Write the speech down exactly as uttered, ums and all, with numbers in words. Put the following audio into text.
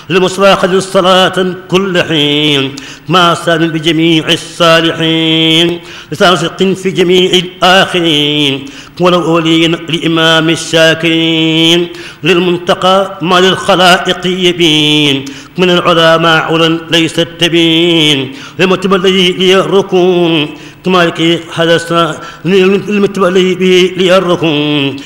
لمصباح الصلاة كل حين مع سالم بجميع الصالحين لسان صدق في جميع الآخرين ولو أولين لإمام الشاكرين للمنتقى ما للخلائق يبين من العلماء علا ليس التبين للمتبلي لي الركون كمالك هذا المتبلي به لي الركون